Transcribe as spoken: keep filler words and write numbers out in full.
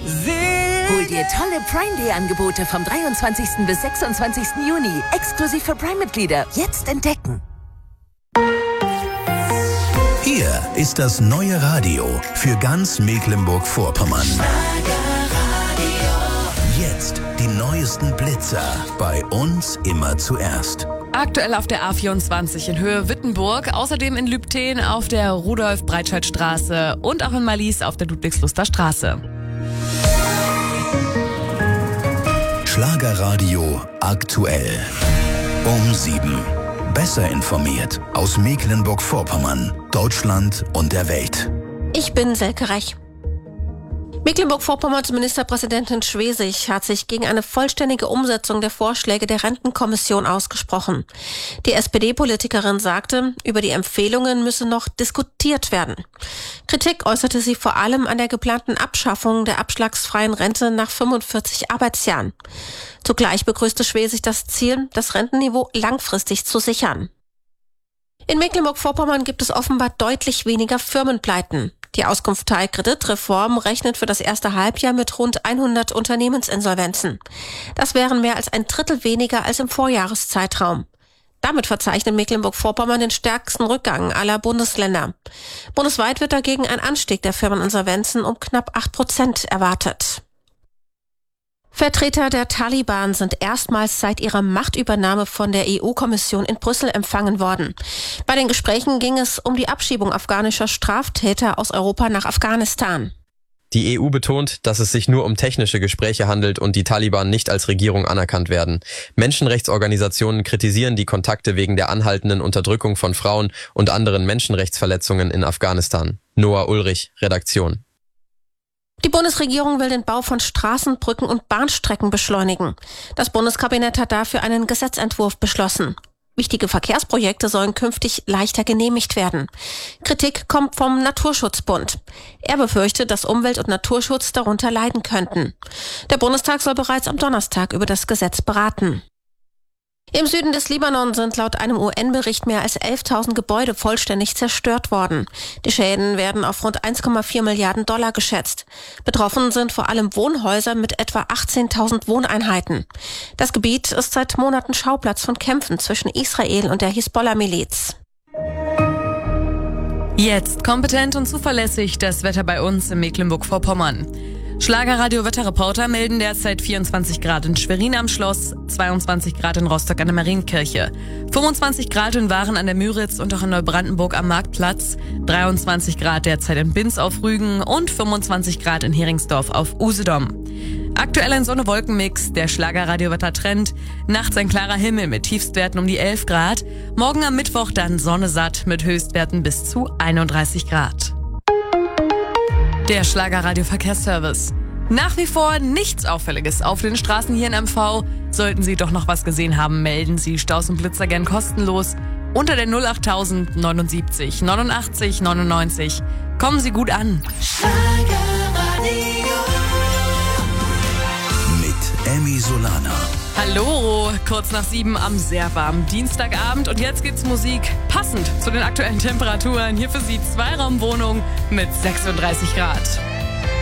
Hol dir tolle Prime Day Angebote vom dreiundzwanzigsten bis sechsundzwanzigsten Juni. Exklusiv für Prime-Mitglieder. Jetzt entdecken. Hier ist das neue Radio für ganz Mecklenburg-Vorpommern. Jetzt die neuesten Blitzer. Bei uns immer zuerst. Aktuell auf der A vierundzwanzig in Höhe Wittenburg, außerdem in Lübten auf der Rudolf-Breitscheid-Straße und auch in Marlies auf der Ludwigsluster Straße. Schlagerradio aktuell. Um sieben. Besser informiert aus Mecklenburg-Vorpommern, Deutschland und der Welt. Ich bin Selke Rech. Mecklenburg-Vorpommerns Ministerpräsidentin Schwesig hat sich gegen eine vollständige Umsetzung der Vorschläge der Rentenkommission ausgesprochen. Die S P D-Politikerin sagte, über die Empfehlungen müsse noch diskutiert werden. Kritik äußerte sie vor allem an der geplanten Abschaffung der abschlagsfreien Rente nach fünfundvierzig Arbeitsjahren. Zugleich begrüßte Schwesig das Ziel, das Rentenniveau langfristig zu sichern. In Mecklenburg-Vorpommern gibt es offenbar deutlich weniger Firmenpleiten. Die Auskunftei Kreditreform rechnet für das erste Halbjahr mit rund hundert Unternehmensinsolvenzen. Das wären mehr als ein Drittel weniger als im Vorjahreszeitraum. Damit verzeichnet Mecklenburg-Vorpommern den stärksten Rückgang aller Bundesländer. Bundesweit wird dagegen ein Anstieg der Firmeninsolvenzen um knapp acht Prozent erwartet. Vertreter der Taliban sind erstmals seit ihrer Machtübernahme von der E U-Kommission in Brüssel empfangen worden. Bei den Gesprächen ging es um die Abschiebung afghanischer Straftäter aus Europa nach Afghanistan. Die E U betont, dass es sich nur um technische Gespräche handelt und die Taliban nicht als Regierung anerkannt werden. Menschenrechtsorganisationen kritisieren die Kontakte wegen der anhaltenden Unterdrückung von Frauen und anderen Menschenrechtsverletzungen in Afghanistan. Noah Ulrich, Redaktion. Die Bundesregierung will den Bau von Straßen, Brücken und Bahnstrecken beschleunigen. Das Bundeskabinett hat dafür einen Gesetzentwurf beschlossen. Wichtige Verkehrsprojekte sollen künftig leichter genehmigt werden. Kritik kommt vom Naturschutzbund. Er befürchtet, dass Umwelt- und Naturschutz darunter leiden könnten. Der Bundestag soll bereits am Donnerstag über das Gesetz beraten. Im Süden des Libanon sind laut einem U N-Bericht mehr als elftausend Gebäude vollständig zerstört worden. Die Schäden werden auf rund eins Komma vier Milliarden Dollar geschätzt. Betroffen sind vor allem Wohnhäuser mit etwa achtzehntausend Wohneinheiten. Das Gebiet ist seit Monaten Schauplatz von Kämpfen zwischen Israel und der Hisbollah-Miliz. Jetzt kompetent und zuverlässig das Wetter bei uns in Mecklenburg-Vorpommern. Schlagerradio-Wetterreporter melden derzeit vierundzwanzig Grad in Schwerin am Schloss, zweiundzwanzig Grad in Rostock an der Marienkirche, fünfundzwanzig Grad in Waren an der Müritz und auch in Neubrandenburg am Marktplatz, dreiundzwanzig Grad derzeit in Binz auf Rügen und fünfundzwanzig Grad in Heringsdorf auf Usedom. Aktuell ein Sonne-Wolken-Mix, der Schlagerradio-Wetter-Trend. Nachts ein klarer Himmel mit Tiefstwerten um die elf Grad. Morgen am Mittwoch dann Sonne satt mit Höchstwerten bis zu einunddreißig Grad. Der Schlagerradio-Verkehrsservice. Nach wie vor nichts Auffälliges auf den Straßen hier in M V. Sollten Sie doch noch was gesehen haben, melden Sie Staus und Blitzer gern kostenlos unter der null acht null null null neun neunundachtzig neunundneunzig. Kommen Sie gut an. Schlagerradio mit Emmy Solana. Hallo, kurz nach sieben am sehr warmen Dienstagabend und jetzt gibt's Musik passend zu den aktuellen Temperaturen. Hier für Sie Zweiraumwohnung mit sechsunddreißig Grad.